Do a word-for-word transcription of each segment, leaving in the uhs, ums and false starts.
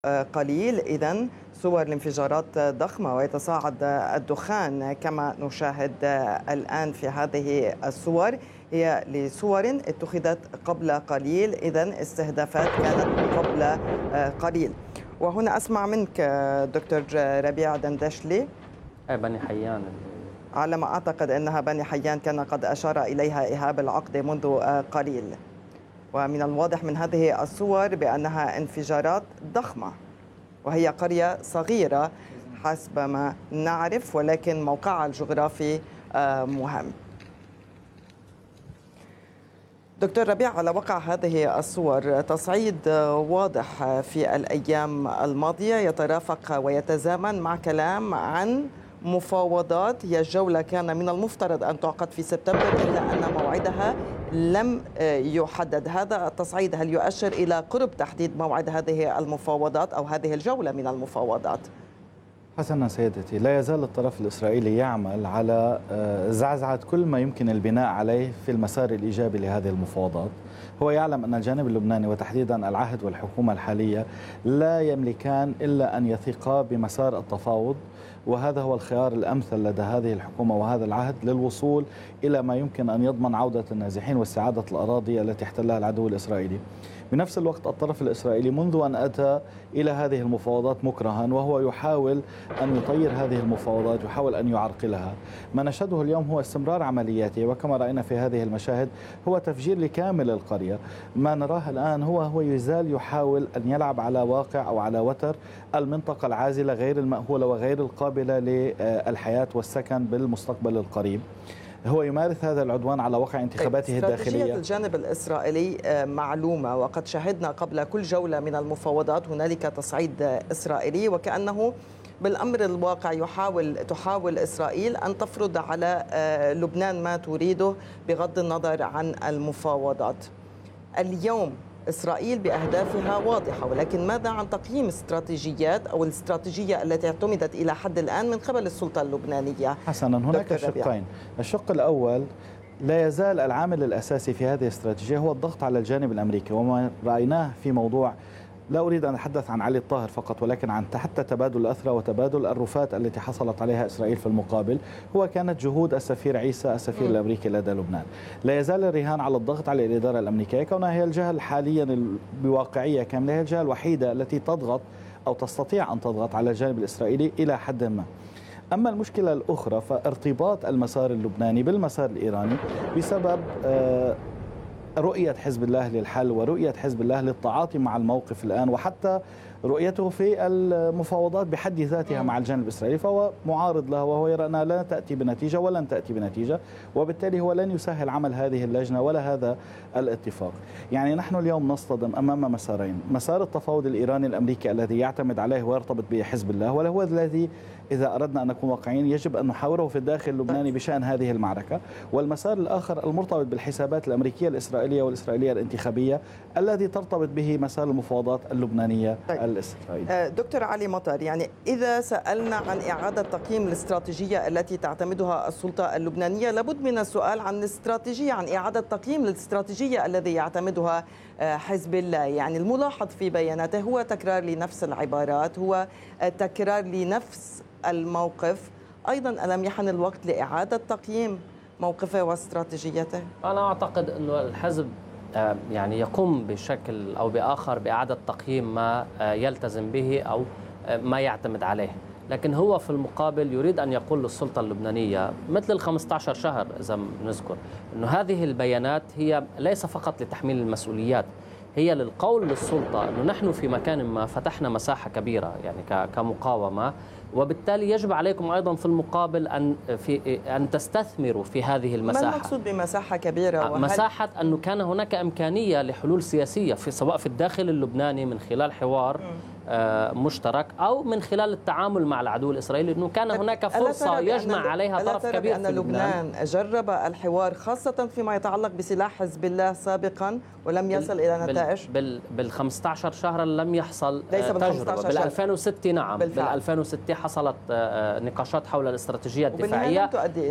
قليل. إذن صور الانفجارات ضخمة ويتصاعد الدخان كما نشاهد الآن في هذه الصور هي لصور اتخذت قبل قليل، إذن استهدافات كانت قبل قليل. وهنا أسمع منك دكتور ربيع دندشلي. بني حيان على ما أعتقد أنها بني حيان كان قد أشار إليها إيهاب العقدة منذ قليل، ومن الواضح من هذه الصور بأنها انفجارات ضخمة، وهي قرية صغيرة حسب ما نعرف، ولكن موقعها الجغرافي مهم. دكتور ربيع، على وقع هذه الصور تصعيد واضح في الأيام الماضية يترافق ويتزامن مع كلام عن مفاوضات. هي الجولة كان من المفترض أن تعقد في سبتمبر، إلا أن موعدها لم يحدد. هذا التصعيد هل يؤشر إلى قرب تحديد موعد هذه المفاوضات أو هذه الجولة من المفاوضات؟ حسنا سيدتي، لا يزال الطرف الإسرائيلي يعمل على زعزعة كل ما يمكن البناء عليه في المسار الإيجابي لهذه المفاوضات. هو يعلم أن الجانب اللبناني وتحديدا العهد والحكومة الحالية لا يملكان إلا أن يثيقا بمسار التفاوض، وهذا هو الخيار الأمثل لدى هذه الحكومة وهذا العهد للوصول إلى ما يمكن أن يضمن عودة النازحين واستعادة الأراضي التي احتلها العدو الإسرائيلي. بنفس الوقت الطرف الإسرائيلي منذ أن أتى إلى هذه المفاوضات مكرها وهو يحاول أن يطير هذه المفاوضات، يحاول أن يعرقلها. ما نشهده اليوم هو استمرار عملياته، وكما رأينا في هذه المشاهد هو تفجير لكامل القرية. ما نراه الآن هو هو يزال يحاول أن يلعب على واقع أو على وتر المنطقة العازلة غير المأهولة وغير القابلة للحياة والسكن بالمستقبل القريب. هو يمارس هذا العدوان على واقع انتخاباته الداخلية. استراتيجية الجانب الإسرائيلي معلومة، وقد شهدنا قبل كل جولة من المفاوضات هنالك تصعيد إسرائيلي، وكأنه بالأمر الواقع يحاول تحاول إسرائيل أن تفرض على لبنان ما تريده بغض النظر عن المفاوضات. اليوم إسرائيل بأهدافها واضحة، ولكن ماذا عن تقييم استراتيجيات أو الاستراتيجية التي اعتمدت إلى حد الآن من قبل السلطة اللبنانية؟ حسنا، هناك شقين. الشق الأول، لا يزال العامل الأساسي في هذه الاستراتيجية هو الضغط على الجانب الأمريكي، وما رأيناه في موضوع، لا أريد أن أتحدث عن علي الطاهر فقط، ولكن عن حتى تبادل الأسرى وتبادل الرفات التي حصلت عليها إسرائيل في المقابل، هو كانت جهود السفير عيسى السفير م. الأمريكي لدى لبنان. لا يزال الرهان على الضغط على الإدارة الأمريكية، كونها هي الجهة حاليا بواقعية كاملة هي الجهة الوحيدة التي تضغط أو تستطيع أن تضغط على الجانب الإسرائيلي إلى حد ما. أما المشكلة الأخرى فارتباط المسار اللبناني بالمسار الإيراني بسبب آه رؤية حزب الله للحل ورؤية حزب الله للتعاطي مع الموقف الآن، وحتى رؤيته في المفاوضات بحد ذاتها مع الجانب الإسرائيلي، فهو معارض له وهو يرى أنها لا تأتي بنتيجة ولن تأتي بنتيجة، وبالتالي هو لن يسهل عمل هذه اللجنة ولا هذا الاتفاق. يعني نحن اليوم نصطدم أمام مسارين: مسار التفاوض الإيراني الأمريكي الذي يعتمد عليه ويرتبط بحزب الله، وهو الذي إذا أردنا أن نكون واقعيين يجب أن نحاوره في الداخل اللبناني بشأن هذه المعركة، والمسار الآخر المرتبط بالحسابات الأمريكية الإسرائيلية والإسرائيلية الانتخابية الذي ترتبط به مسار المفاوضات اللبنانية الإسرائيلية. دكتور علي مطر، يعني إذا سألنا عن إعادة تقييم الاستراتيجية التي تعتمدها السلطة اللبنانية، لابد من السؤال عن الاستراتيجية، عن إعادة تقييم الاستراتيجية الذي يعتمدها حزب الله. يعني الملاحظ في بياناته هو تكرار لنفس العبارات، هو تكرار لنفس الموقف. أيضا ألم يحن الوقت لإعادة تقييم موقفه واستراتيجيته؟ أنا أعتقد أنه الحزب يعني يقوم بشكل أو بآخر بإعادة تقييم ما يلتزم به أو ما يعتمد عليه، لكن هو في المقابل يريد أن يقول للسلطة اللبنانية مثل الخمسة عشر شهر إذا نذكر أنه هذه البيانات هي ليس فقط لتحميل المسؤوليات، هي للقول للسلطة أنه نحن في مكان ما فتحنا مساحة كبيرة يعني كمقاومة، وبالتالي يجب عليكم أيضا في المقابل أن في أن تستثمروا في هذه المساحة. ما المقصود بمساحة كبيرة؟ مساحة أنه كان هناك إمكانية لحلول سياسية في سواء في الداخل اللبناني من خلال حوار آه مشترك أو من خلال التعامل مع العدو الإسرائيلي، أنه كان هناك فرصة يجمع عليها طرف كبير في لبنان. لبنان جرب الحوار خاصة فيما يتعلق بسلاح حزب الله سابقا ولم يصل إلى نتائج؟ بال بال خمسة عشر شهرا لم يحصل تجربة. بال ألفين وستة نعم، بال ألفين وستة حصلت نقاشات حول الاستراتيجية الدفاعية،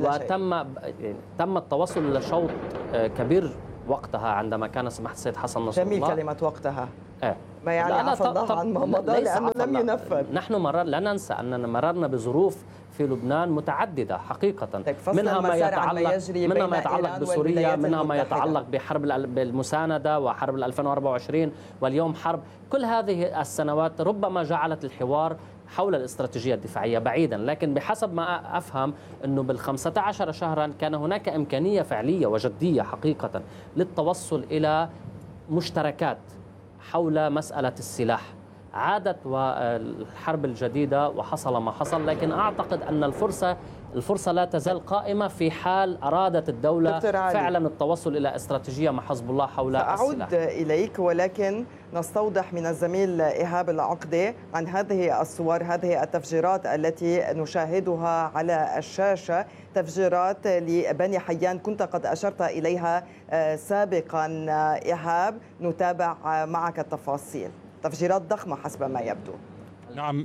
وتم تم التوصل لشوط كبير وقتها عندما كان سماحة السيد حسن نصر الله. جميل كلمة وقتها. آه. ما يعني لا لا عفى الله عن ما مضى لأنه لم ينفذ. نحن مرر لا ننسى أننا مررنا بظروف في لبنان متعددة حقيقة، منها ما يتعلق منها ما يتعلق بسوريا، منها ما يتعلق بحرب بالمساندة وحرب ألفين وأربعة وعشرين واليوم حرب. كل هذه السنوات ربما جعلت الحوار حول الاستراتيجية الدفاعية بعيدا، لكن بحسب ما أفهم أنه بالخمسة عشر شهرا كان هناك إمكانية فعلية وجدية حقيقة للتوصل إلى مشتركات حول مسألة السلاح. عادت والحرب الجديدة وحصل ما حصل، لكن أعتقد أن الفرصة الفرصة لا تزال قائمة في حال أرادت الدولة فعلا التوصل إلى استراتيجية مع حزب الله حول السلاح. أعود إليك، ولكن نستوضح من الزميل إيهاب العقدة عن هذه الصور، هذه التفجيرات التي نشاهدها على الشاشة، تفجيرات لبني حيان كنت قد أشرت إليها سابقا. إيهاب، نتابع معك التفاصيل. تفجيرات ضخمة حسب ما يبدو. نعم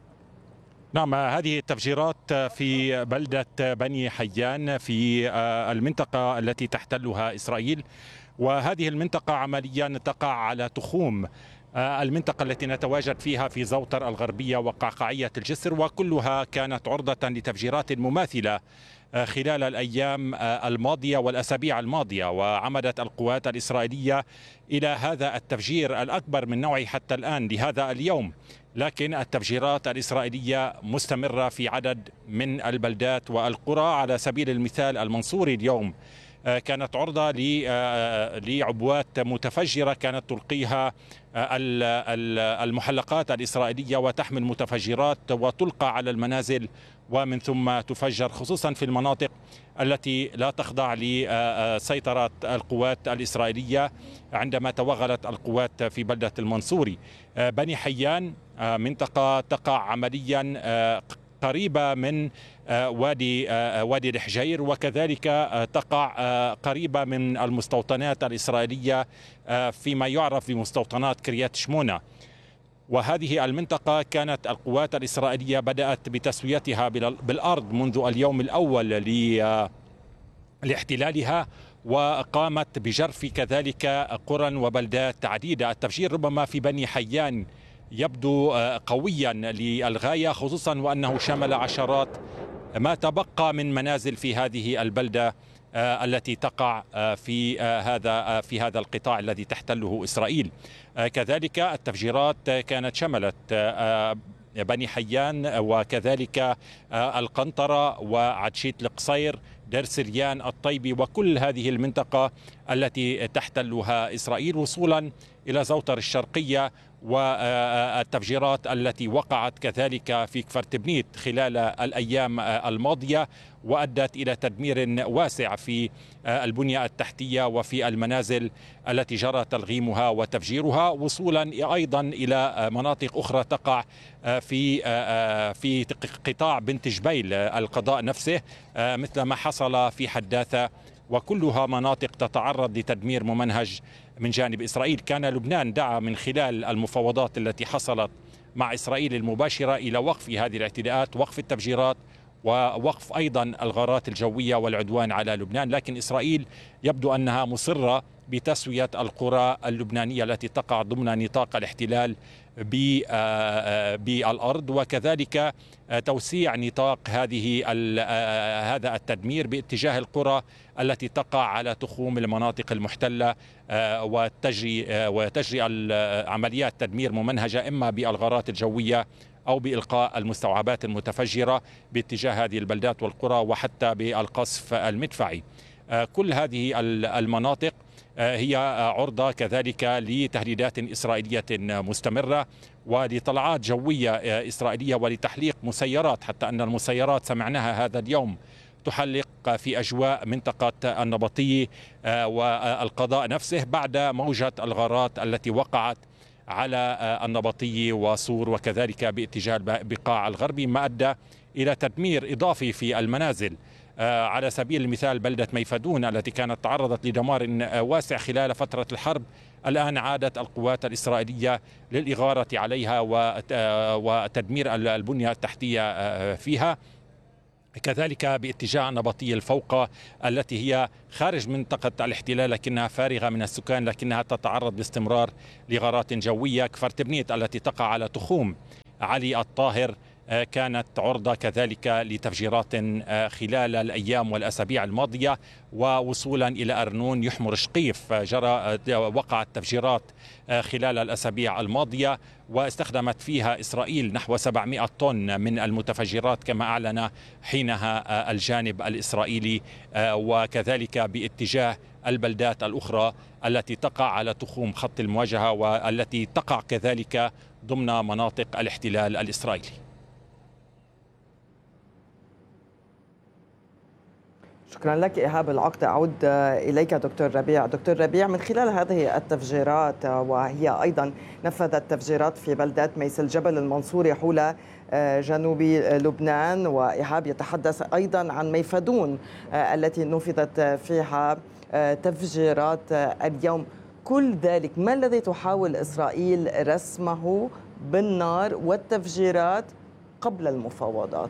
نعم هذه التفجيرات في بلدة بني حيان في المنطقة التي تحتلها إسرائيل، وهذه المنطقة عمليا تقع على تخوم المنطقة التي نتواجد فيها في زوتر الغربية وقعقاعية الجسر، وكلها كانت عرضة لتفجيرات مماثلة خلال الأيام الماضية والأسابيع الماضية. وعمدت القوات الإسرائيلية إلى هذا التفجير الأكبر من نوعه حتى الآن لهذا اليوم، لكن التفجيرات الإسرائيلية مستمرة في عدد من البلدات والقرى. على سبيل المثال المنصوري اليوم كانت عرضة لعبوات متفجرة كانت تلقيها المحلقات الإسرائيلية وتحمل متفجرات وتلقى على المنازل ومن ثم تفجر، خصوصا في المناطق التي لا تخضع لسيطرة القوات الإسرائيلية عندما توغلت القوات في بلدة المنصوري. بني حيان منطقة تقع عمليا قريبة من وادي وادي الحجير، وكذلك تقع قريبة من المستوطنات الإسرائيلية فيما يعرف بمستوطنات كريات شمونة. وهذه المنطقة كانت القوات الإسرائيلية بدأت بتسويتها بالأرض منذ اليوم الأول لاحتلالها، وقامت بجرف كذلك قرى وبلدات عديدة. التفجير ربما في بني حيان يبدو قويا للغاية، خصوصا وأنه شمل عشرات ما تبقى من منازل في هذه البلدة التي تقع في هذا في هذا القطاع الذي تحتله إسرائيل. كذلك التفجيرات كانت شملت بني حيان وكذلك القنطرة وعدشيت القصير، دير سريان، الطيبي، وكل هذه المنطقة التي تحتلها إسرائيل، وصولا إلى زوتر الشرقية، والتفجيرات التي وقعت كذلك في كفر تبنيت خلال الأيام الماضية وأدت إلى تدمير واسع في البنية التحتية وفي المنازل التي جرى تلغيمها وتفجيرها، وصولا أيضا إلى مناطق أخرى تقع في في قطاع بنت جبيل القضاء نفسه، مثل ما حصل في حداثة، وكلها مناطق تتعرض لتدمير ممنهج من جانب إسرائيل. كان لبنان دعا من خلال المفاوضات التي حصلت مع إسرائيل المباشرة إلى وقف هذه الاعتداءات، وقف التفجيرات، ووقف أيضا الغارات الجوية والعدوان على لبنان، لكن إسرائيل يبدو أنها مصرة بتسوية القرى اللبنانية التي تقع ضمن نطاق الاحتلال بالأرض، وكذلك توسيع نطاق هذه هذا التدمير باتجاه القرى التي تقع على تخوم المناطق المحتلة، وتجري وتجري عمليات تدمير ممنهجة إما بالغارات الجوية أو بإلقاء المستوعبات المتفجرة باتجاه هذه البلدات والقرى، وحتى بالقصف المدفعي. كل هذه المناطق هي عرضة كذلك لتهديدات إسرائيلية مستمرة ولطلعات جوية إسرائيلية ولتحليق مسيرات، حتى أن المسيرات سمعناها هذا اليوم تحلق في أجواء منطقة النبطية والقضاء نفسه بعد موجة الغارات التي وقعت على النبطية وصور وكذلك باتجاه البقاع الغربي، ما أدى إلى تدمير إضافي في المنازل. على سبيل المثال بلدة ميفدون التي كانت تعرضت لدمار واسع خلال فترة الحرب، الآن عادت القوات الإسرائيلية للإغارة عليها وتدمير البنية التحتية فيها. كذلك باتجاه النبطية الفوقة التي هي خارج منطقة الاحتلال لكنها فارغة من السكان، لكنها تتعرض باستمرار لغارات جوية. كفر تبنيت التي تقع على تخوم علي الطاهر كانت عرضة كذلك لتفجيرات خلال الأيام والأسابيع الماضية، ووصولا إلى أرنون يحمر شقيف جرى وقعت تفجيرات خلال الأسابيع الماضية، واستخدمت فيها إسرائيل نحو سبعمائة طن من المتفجرات كما أعلن حينها الجانب الإسرائيلي، وكذلك باتجاه البلدات الأخرى التي تقع على تخوم خط المواجهة والتي تقع كذلك ضمن مناطق الاحتلال الإسرائيلي. شكرا لك إيهاب العقد. أعود إليك دكتور ربيع. دكتور ربيع، من خلال هذه التفجيرات، وهي أيضا نفذت تفجيرات في بلدات ميس الجبل المنصوري حول جنوب لبنان، وإيهاب يتحدث أيضا عن ميفدون التي نفذت فيها تفجيرات اليوم، كل ذلك ما الذي تحاول إسرائيل رسمه بالنار والتفجيرات قبل المفاوضات؟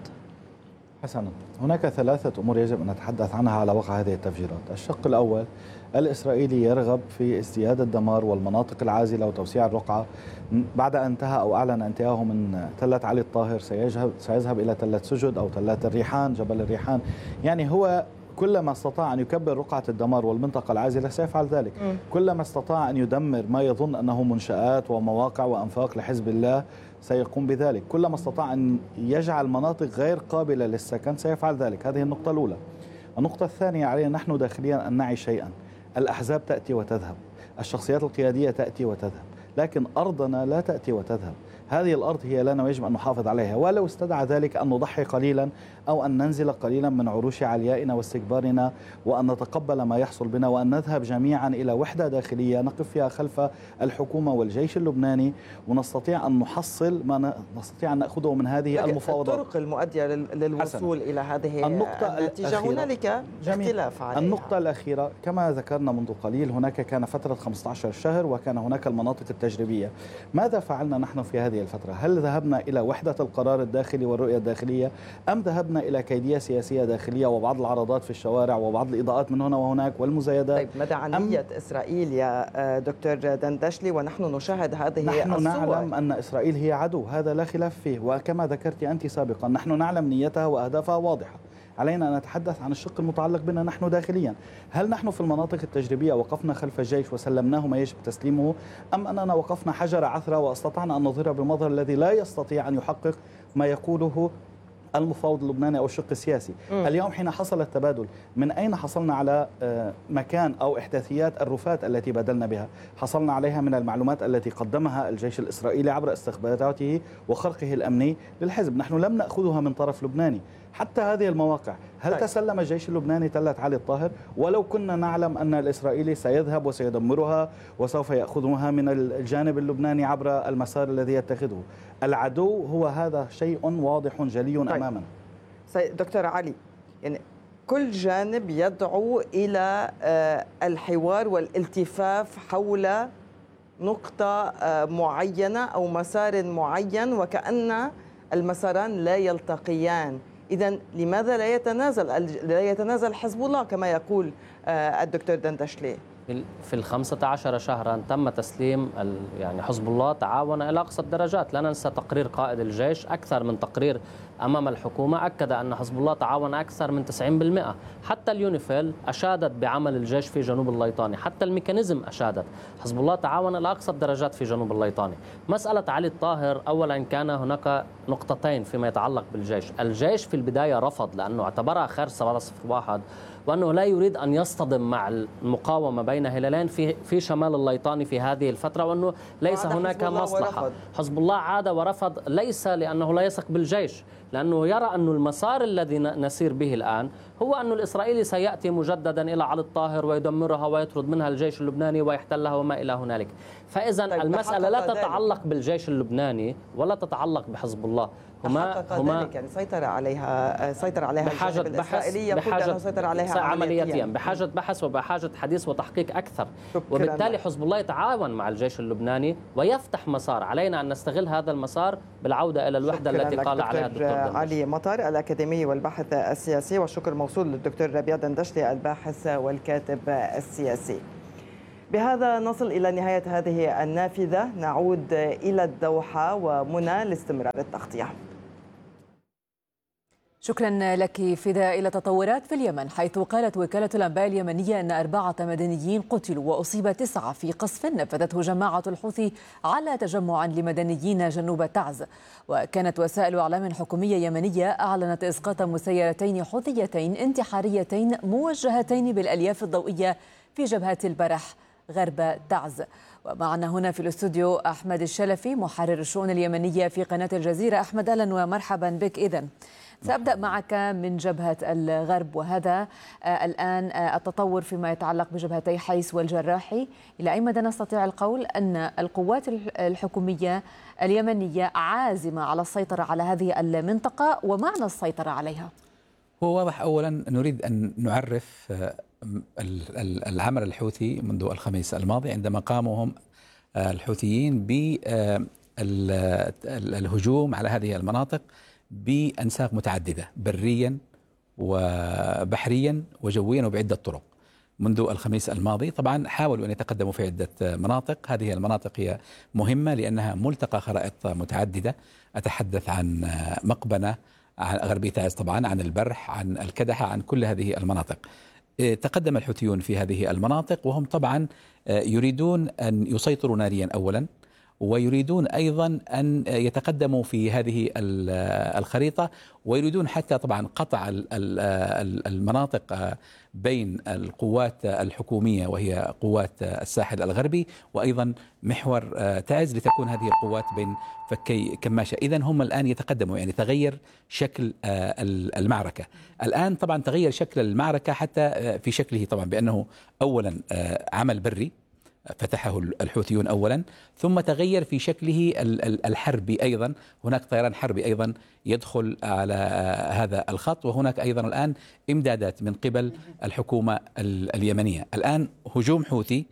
حسنا، هناك ثلاثة أمور يجب أن نتحدث عنها على وقع هذه التفجيرات. الشق الأول، الإسرائيلي يرغب في ازدياد الدمار والمناطق العازلة وتوسيع الرقعة. بعد أن انتهى أو أعلن انتهائه من تلة علي الطاهر سيذهب, سيذهب إلى تلة سجد أو تلة الريحان، جبل الريحان. يعني هو كلما استطاع أن يكبر رقعة الدمار والمنطقة العازلة سيفعل ذلك. م. كلما استطاع أن يدمر ما يظن أنه منشآت ومواقع وأنفاق لحزب الله سيقوم بذلك. كلما استطاع أن يجعل مناطق غير قابلة للسكن سيفعل ذلك. هذه النقطة الأولى. النقطة الثانية، علينا نحن داخليا أن نعي شيئا. الأحزاب تأتي وتذهب، الشخصيات القيادية تأتي وتذهب، لكن أرضنا لا تأتي وتذهب. هذه الأرض هي لنا ويجب أن نحافظ عليها، ولو استدعى ذلك أن نضحي قليلا أو أن ننزل قليلا من عروش عليائنا واستكبارنا، وأن نتقبل ما يحصل بنا، وأن نذهب جميعا إلى وحدة داخلية نقف فيها خلف الحكومة والجيش اللبناني، ونستطيع أن نحصل ما نستطيع أن نأخذه من هذه المفاوضات. الطرق المؤدية للوصول حسن. إلى هذه النقطة النتيجة هنالك اختلاف عليها. النقطة الأخيرة كما ذكرنا منذ قليل، هناك كان فترة خمسة عشر شهر وكان هناك المناطق التجريبية. ماذا فعلنا نحن في هذه الفترة؟ هل ذهبنا إلى وحدة القرار الداخلي والرؤية الداخلية، أم ذهبنا إلى كيدية سياسية داخلية وبعض العرضات في الشوارع وبعض الإضاءات من هنا وهناك والمزايدات؟ طيب، مدى عنية إسرائيل يا دكتور دندشلي ونحن نشاهد هذه نحن الصور؟ نعلم أن إسرائيل هي عدو، هذا لا خلاف فيه، وكما ذكرت أنت سابقا نحن نعلم نيتها وأهدافها واضحة. علينا أن نتحدث عن الشق المتعلق بنا نحن داخليا. هل نحن في المناطق التجريبية وقفنا خلف الجيش وسلمناه ما يجب تسليمه، أم أننا وقفنا حجر عثرة واستطعنا أن نظهر بالمظهر الذي لا يستطيع أن يحقق ما يقوله المفاوض اللبناني أو الشق السياسي؟ م. اليوم حين حصل التبادل، من أين حصلنا على مكان أو إحداثيات الرفات التي بدلنا بها؟ حصلنا عليها من المعلومات التي قدمها الجيش الإسرائيلي عبر استخباراته وخرقه الأمني للحزب. نحن لم نأخذها من طرف لبناني. حتى هذه المواقع، هل طيب. تسلم الجيش اللبناني تلة علي الطاهر؟ ولو كنا نعلم أن الإسرائيلي سيذهب وسيدمرها وسوف يأخذها من الجانب اللبناني عبر المسار الذي يتخذه. العدو هو هذا شيء واضح جلي طيب. أمامنا. دكتور علي، يعني كل جانب يدعو إلى الحوار والالتفاف حول نقطة معينة أو مسار معين، وكأن المساران لا يلتقيان. إذن لماذا لا يتنازل لا يتنازل حزب الله كما يقول الدكتور دندشلي؟ في الخمسة عشر شهرا تم تسليم يعني حزب الله تعاون إلى أقصى الدرجات. لا ننسى تقرير قائد الجيش أكثر من تقرير أمام الحكومة أكد أن حزب الله تعاون أكثر من تسعين بالمئة. حتى اليونيفيل أشادت بعمل الجيش في جنوب الليطاني، حتى الميكانيزم أشادت. حزب الله تعاون إلى أقصى الدرجات في جنوب الليطاني. مسألة علي الطاهر، أولا كان هناك نقطتين فيما يتعلق بالجيش. الجيش في البداية رفض لأنه اعتبرها خارج سبعة صفر واحد، وأنه لا يريد أن يصطدم مع المقاومة بين هلالين في في شمال الليطاني في هذه الفترة، وأنه ليس هناك مصلحة. حزب الله عاد ورفض، ليس لأنه لا يثق بالجيش، لأنه يرى أن المسار الذي نسير به الآن هو أن الإسرائيلي سيأتي مجددا إلى علي الطاهر ويدمرها ويطرد منها الجيش اللبناني ويحتلها وما إلى هنالك. فإذا طيب المسألة لا تتعلق بالجيش اللبناني ولا تتعلق بحزب الله. هما هما يعني سيطر عليها سيطر عليها بحاجة بحث بحاجة سيطر عليها عملياتيا، بحاجة بحث وبحاجة حديث وتحقيق أكثر. وبالتالي حزب الله يتعاون مع الجيش اللبناني ويفتح مسار. علينا أن نستغل هذا المسار بالعودة إلى الوحدة التي قال عليها الدكتور علي مطر الأكاديمي والباحث السياسي، والشكر موصول للدكتور ربيع دندشتي الباحث والكاتب السياسي. بهذا نصل إلى نهاية هذه النافذة، نعود إلى الدوحة ومنى لاستمرار التغطية. شكرا لك فداء. إلى تطورات في اليمن، حيث قالت وكالة الأنباء اليمنية أن أربعة مدنيين قتلوا وأصيب تسعة في قصف نفذته جماعة الحوثي على تجمع لمدنيين جنوب تعز. وكانت وسائل إعلام حكومية يمنية أعلنت إسقاط مسيرتين حوثيتين انتحاريتين موجهتين بالألياف الضوئية في جبهة البرح غرب تعز. ومعنا هنا في الاستوديو أحمد الشلفي محرر الشؤون اليمنية في قناة الجزيرة. أحمد، أهلا ومرحبا بك. إذن سأبدأ معك من جبهة الغرب، وهذا الآن التطور فيما يتعلق بجبهتي حيس والجراحي. إلى أي مدى نستطيع القول أن القوات الحكومية اليمنية عازمة على السيطرة على هذه المنطقة ومعنى السيطرة عليها؟ هو واضح. أولا نريد أن نعرف العمل الحوثي منذ الخميس الماضي عندما قاموا هم الحوثيين بالهجوم على هذه المناطق بأنساق متعددة، بريا وبحريا وجويا وبعدة طرق منذ الخميس الماضي. طبعا حاولوا أن يتقدموا في عدة مناطق. هذه المناطق هي مهمة لأنها ملتقى خرائط متعددة. أتحدث عن مقبنة، عن غربية تعز، طبعا عن البرح، عن الكدحة، عن كل هذه المناطق. تقدم الحوثيون في هذه المناطق، وهم طبعا يريدون أن يسيطروا ناريا أولا، ويريدون أيضا أن يتقدموا في هذه الخريطة، ويريدون حتى طبعا قطع المناطق بين القوات الحكومية وهي قوات الساحل الغربي وأيضا محور تعز، لتكون هذه القوات بين فكي كماشة. إذن هم الآن يتقدموا، يعني تغير شكل المعركة. الآن طبعا تغير شكل المعركة حتى في شكله، طبعا بأنه أولا عمل بري فتحه الحوثيون أولا، ثم تغير في شكله الحربي أيضا. هناك طيران حربي أيضا يدخل على هذا الخط، وهناك أيضا الآن إمدادات من قبل الحكومة اليمنية. الآن هجوم حوثي،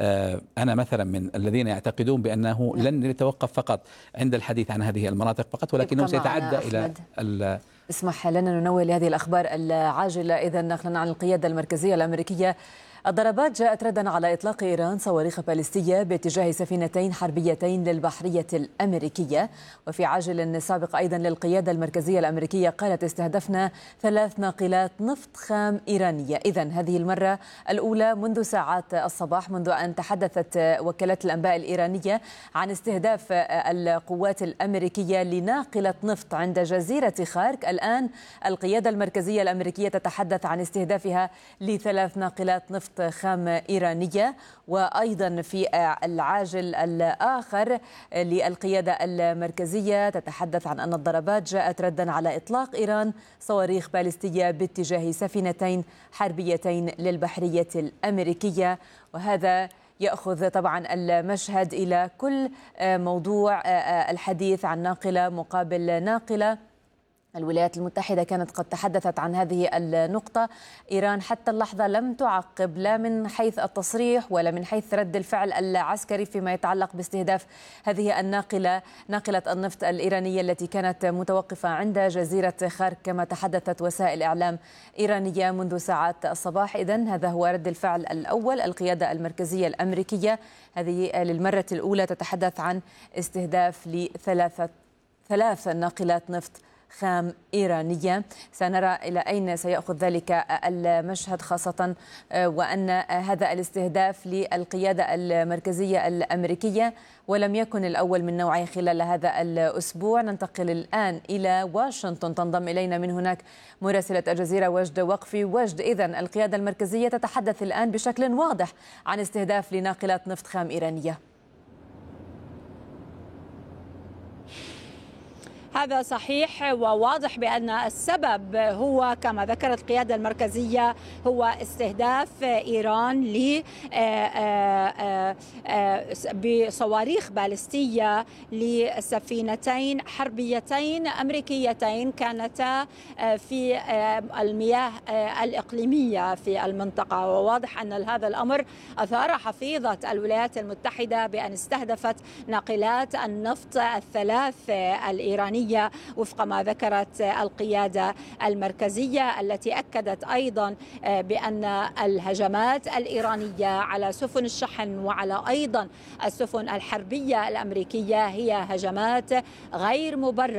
أنا مثلا من الذين يعتقدون بأنه لن يتوقف فقط عند الحديث عن هذه المناطق فقط، ولكنه سيتعدى إلى. اسمح لنا ننوه لهذه الأخبار العاجلة. إذا نقلا عن القيادة المركزية الأمريكية، الضربات جاءت ردا على إطلاق إيران صواريخ باليستية باتجاه سفينتين حربيتين للبحرية الأمريكية. وفي عاجل سابق أيضا للقيادة المركزية الأمريكية قالت استهدفنا ثلاث ناقلات نفط خام إيرانية. إذن هذه المرة الأولى منذ ساعات الصباح، منذ أن تحدثت وكالة الأنباء الإيرانية عن استهداف القوات الأمريكية لناقلة نفط عند جزيرة خارك. الآن القيادة المركزية الأمريكية تتحدث عن استهدافها لثلاث ناقلات نفط خام إيرانية. وأيضا في العاجل الآخر للقيادة المركزية تتحدث عن أن الضربات جاءت ردا على إطلاق إيران صواريخ باليستية باتجاه سفينتين حربيتين للبحرية الأمريكية. وهذا يأخذ طبعا المشهد إلى كل موضوع الحديث عن ناقلة مقابل ناقلة. الولايات المتحدة كانت قد تحدثت عن هذه النقطة. إيران حتى اللحظة لم تعقب لا من حيث التصريح ولا من حيث رد الفعل العسكري فيما يتعلق باستهداف هذه الناقلة، ناقلة النفط الإيرانية التي كانت متوقفة عند جزيرة خارك كما تحدثت وسائل إعلام إيرانية منذ ساعات الصباح. إذن هذا هو رد الفعل الأول. القيادة المركزية الأمريكية هذه للمرة الأولى تتحدث عن استهداف لثلاثة ثلاث ناقلات نفط خام إيرانية. سنرى إلى أين سيأخذ ذلك المشهد، خاصة وأن هذا الاستهداف للقيادة المركزية الأمريكية ولم يكن الأول من نوعه خلال هذا الأسبوع. ننتقل الآن إلى واشنطن، تنضم إلينا من هناك مراسلة الجزيرة وجد وقفي. وجد، إذن القيادة المركزية تتحدث الآن بشكل واضح عن استهداف لناقلات نفط خام إيرانية. هذا صحيح، وواضح بأن السبب هو كما ذكرت القيادة المركزية هو استهداف إيران بصواريخ باليستية لسفينتين حربيتين أمريكيتين كانتا في المياه الإقليمية في المنطقة. وواضح أن هذا الأمر أثار حفيظة الولايات المتحدة بأن استهدفت ناقلات النفط الثلاث الإيرانية الإيرانية وفق ما ذكرت القيادة المركزية، التي أكدت أيضا بأن الهجمات الإيرانية على سفن الشحن وعلى أيضا السفن الحربية الأمريكية هي هجمات غير مبررة